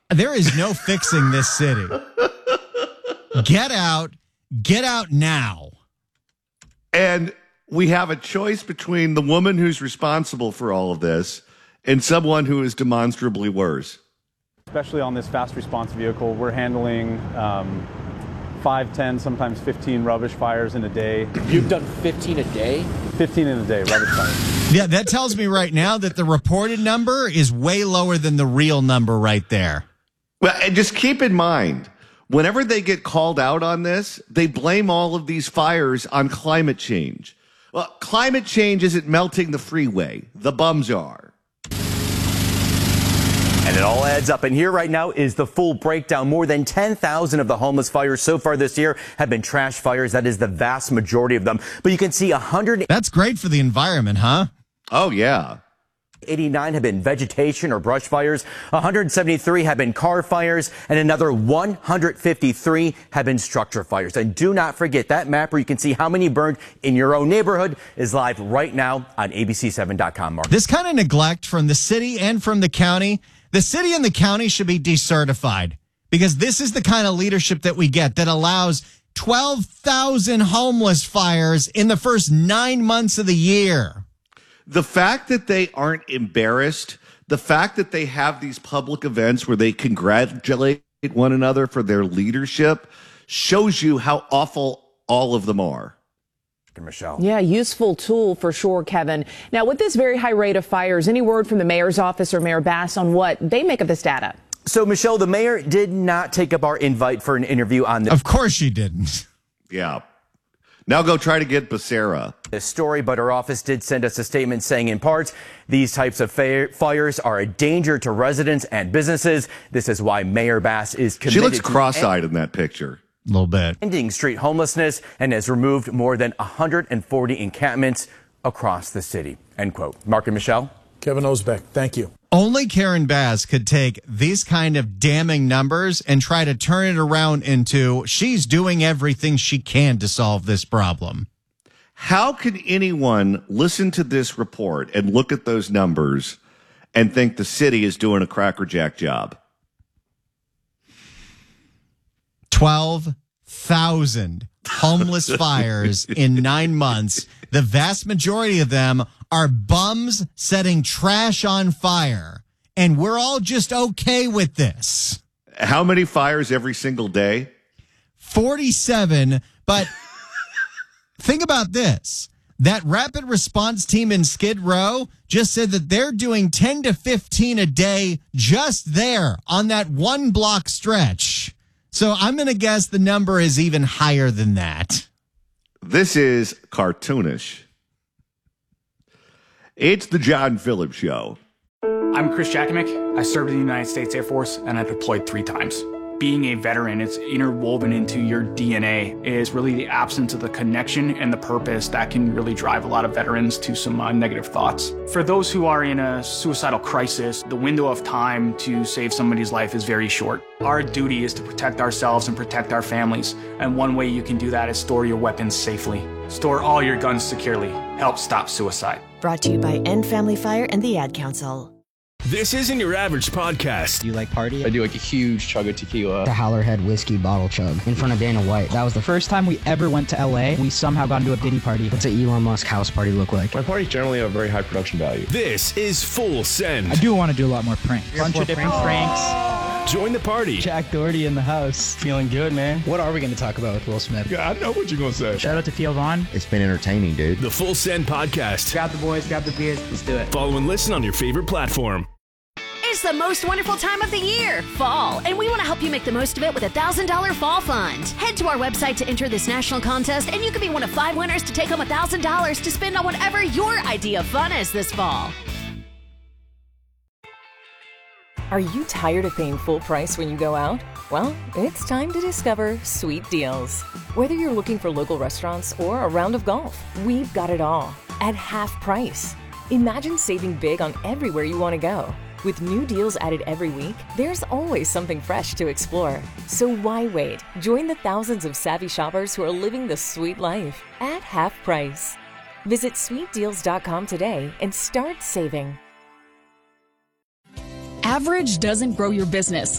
There is no fixing this city. Get out now. And we have a choice between the woman who's responsible for all of this and someone who is demonstrably worse. Especially on this fast response vehicle, we're handling 5, 10, sometimes 15 rubbish fires in a day. You've done 15 a day? 15 in a day, rubbish fires. Yeah, that tells me right now that the reported number is way lower than the real number right there. Well, and just keep in mind, whenever they get called out on this, they blame all of these fires on climate change. Well, climate change isn't melting the freeway. The bums are. And it all adds up. And here right now is the full breakdown. More than 10,000 of the homeless fires so far this year have been trash fires. That is the vast majority of them. But you can see 100. That's great for the environment, huh? Oh, yeah. 89 have been vegetation or brush fires, 173 have been car fires, and another 153 have been structure fires. And do not forget, that map where you can see how many burned in your own neighborhood is live right now on abc7.com. Mark. This kind of neglect from the city and from the county, the city and the county should be decertified, because this is the kind of leadership that we get that allows 12,000 homeless fires in the first 9 months of the year. The fact that they aren't embarrassed, the fact that they have these public events where they congratulate one another for their leadership shows you how awful all of them are. Michelle. Yeah, useful tool for sure, Kevin. Now, with this very high rate of fires, any word from the mayor's office or Mayor Bass on what they make of this data? So, Michelle, the mayor did not take up our invite for an interview on this. Of course she didn't. Yeah. Now go try to get Becerra. This story, but her office did send us a statement saying, in part, these types of fires are a danger to residents and businesses. This is why Mayor Bass is committed. She looks cross-eyed in that picture. A little bit. Ending street homelessness and has removed more than 140 encampments across the city. End quote. Mark and Michelle. Kevin Osbeck, thank you. Only Karen Bass could take these kind of damning numbers and try to turn it around into she's doing everything she can to solve this problem. How could anyone listen to this report and look at those numbers and think the city is doing a crackerjack job? 12,000 homeless fires in 9 months. The vast majority of them are bums setting trash on fire. And we're all just okay with this. How many fires every single day? 47. But think about this. That rapid response team in Skid Row just said that they're doing 10 to 15 a day just there on that 1 block stretch. So I'm going to guess the number is even higher than that. This is cartoonish. It's the John Phillips Show. I'm Chris Jakimick. I served in the United States Air Force, and I deployed 3 times. Being a veteran, it's interwoven into your DNA. It is really the absence of the connection and the purpose that can really drive a lot of veterans to some negative thoughts. For those who are in a suicidal crisis, the window of time to save somebody's life is very short. Our duty is to protect ourselves and protect our families. And one way you can do that is store your weapons safely. Store all your guns securely. Help stop suicide. Brought to you by End Family Fire and the Ad Council. This isn't your average podcast. Do you like party? I do like a huge chug of tequila. The Howlerhead whiskey bottle chug in front of Dana White. That was the first time we ever went to LA. We somehow got into a Diddy party. What's an Elon Musk house party look like? My parties generally have very high production value. This is Full Send. I do want to do a lot more pranks. Bunch of different pranks. Join the party. Jack Doherty in the house. Feeling good, man. What are we going to talk about with Will Smith? Yeah, I know what you're going to say. Shout out to Theo Vaughn. It's been entertaining, dude. The Full Send podcast. Grab the boys, grab the beers. Let's do it. Follow and listen on your favorite platform. It's the most wonderful time of the year, fall, and we want to help you make the most of it with a $1,000 fall fund. Head to our website to enter this national contest, and you could be one of 5 winners to take home $1,000 to spend on whatever your idea of fun is this fall. Are you tired of paying full price when you go out? Well, it's time to discover Sweet Deals. Whether you're looking for local restaurants or a round of golf, we've got it all at half price. Imagine saving big on everywhere you want to go. With new deals added every week, there's always something fresh to explore. So why wait? Join the thousands of savvy shoppers who are living the sweet life at half price. Visit sweetdeals.com today and start saving. Average doesn't grow your business.